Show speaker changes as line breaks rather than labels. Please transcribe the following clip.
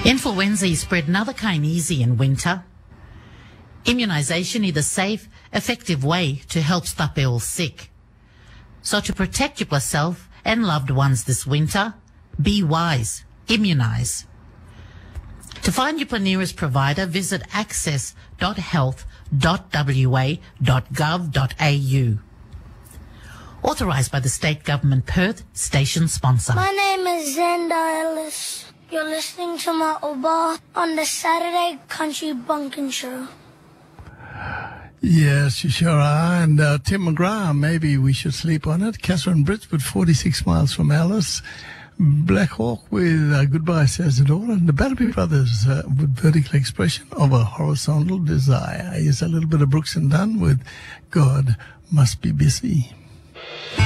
Influenza is spread another kind easy in winter. Immunisation is a safe, effective way to help stop ill sick. So to protect yourself and loved ones this winter, be wise, immunise. To find your nearest provider, visit access.health.wa.gov.au. Authorised by the State Government Perth, station sponsor.
My name is Xander Ellis. You're listening to my Oba on the Saturday Country Bunkin Show.
Yes, you sure are. And Tim McGrath, maybe we should sleep on it. Catherine Bridgewood, 46 miles from Alice. Black Hawk with Goodbye Says It All. And the Battery Brothers with Vertical Expression of a Horizontal Desire. Here's a little bit of Brooks and Dunn with God Must Be Busy.